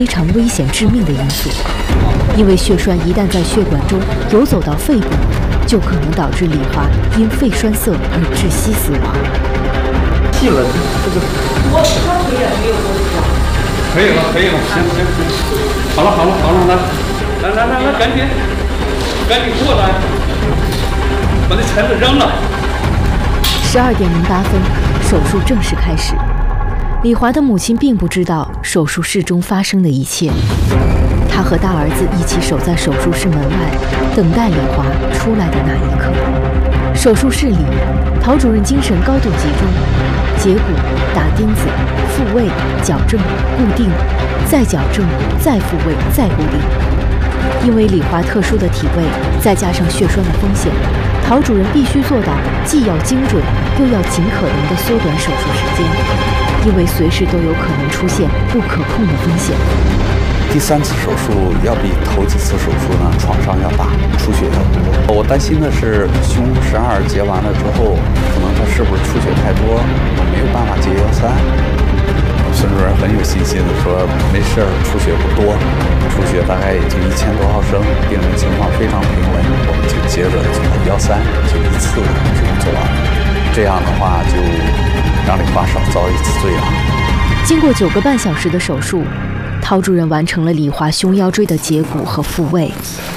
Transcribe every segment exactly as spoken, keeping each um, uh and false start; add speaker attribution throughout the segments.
Speaker 1: 非常危险致命的因素，因为血栓一旦在血管中游走到肺部，就可能导致李华因肺栓塞而窒息死亡。
Speaker 2: 气了，这个我他腿也没有多少。可以了，可以了，行行行，好了好了好了，来来来来来，赶紧赶紧过来，把那钳子扔了。
Speaker 1: 十二点零八分，手术正式开始。李华的母亲并不知道手术室中发生的一切，她和大儿子一起守在手术室门外，等待李华出来的那一刻。手术室里，陶主任精神高度集中，截骨、打钉子、复位、矫正、固定，再矫正、再复位、再固定。因为李华特殊的体位，再加上血栓的风险，陶主任必须做到既要精准，又要尽可能地缩短手术时间。因为随时都有可能出现不可控的风险。
Speaker 3: 第三次手术要比头几次手术呢，创伤要大，出血要多。我担心的是胸十二结完了之后，可能他是不是出血太多，没有办法接幺三。孙主任很有信心的说，没事儿，出血不多，出血大概也就一千多毫升，病人情况非常平稳，我们就接着做幺三，就一次就做完了。这样的话就让李华少遭一次罪啊！
Speaker 1: 经过九个半小时的手术，陶主任完成了李华胸腰椎的截骨和复位。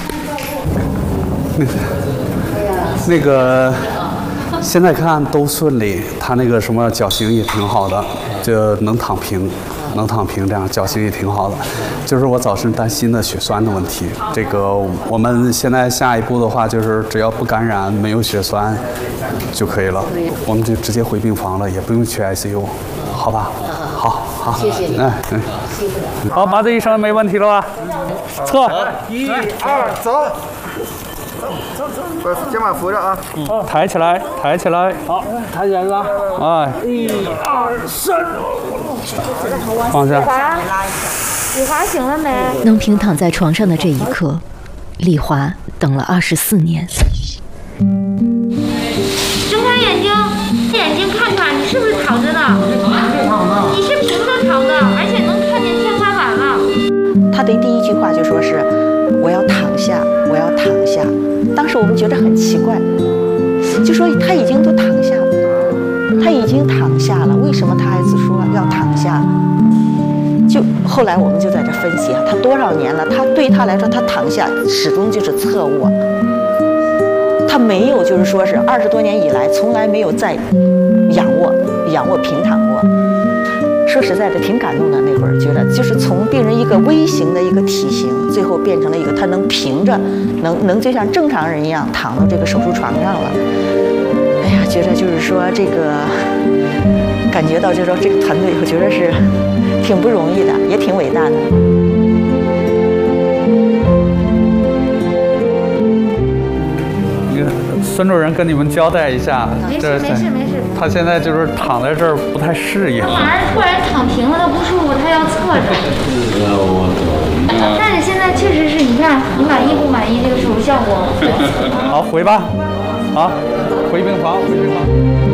Speaker 3: 那个，那个，现在看都顺利，他那个什么脚型也挺好的，就能躺平，能躺平，这样脚型也挺好的。就是我早晨担心的血栓的问题，这个我们现在下一步的话，就是只要不感染、没有血栓就可以了，我们就直接回病房了，也不用去 I C U， 好吧？好，好，
Speaker 4: 谢谢你。
Speaker 3: 哎，嗯，
Speaker 2: 好，麻醉医生没问题了吧？测，
Speaker 5: 一、二，走。走走，把肩膀扶着啊！
Speaker 2: 抬起来，抬起来。
Speaker 5: 好，抬起来是吧？
Speaker 2: 哎，
Speaker 5: 一、二、三，
Speaker 2: 放下。
Speaker 6: 李华醒了没？
Speaker 1: 能平躺在床上的这一刻，李华等了二十四年。
Speaker 6: 睁开眼睛，眼睛看看，你是不是躺着的？你是平着躺的，而且能看见天花板了。
Speaker 4: 他的第一句话就说是：“我要躺下，我要躺下。”当时我们觉得很奇怪，就说他已经都躺下了，他已经躺下了，为什么他还是说要躺下？就后来我们就在这分析，他多少年了，他对他来说，他躺下始终就是侧卧，他没有就是说是二十多年以来从来没有在仰卧、仰卧平躺过。说实在的，挺感动的。那会儿觉得，就是从病人一个微型的一个体型，最后变成了一个他能平着，能能就像正常人一样躺到这个手术床上了。哎呀，觉得就是说这个，感觉到就是说这个团队，我觉得是挺不容易的，也挺伟大的。
Speaker 2: 孙主任跟你们交代一下，
Speaker 6: 没事没事没事。
Speaker 2: 他现在就是躺在这儿不太适应。
Speaker 6: 他马上突然躺平了，他不舒服，他要侧着。但是现在确实是你看，你满意不满意这个手术效果？
Speaker 2: 好，回吧，好，回病房，回病房。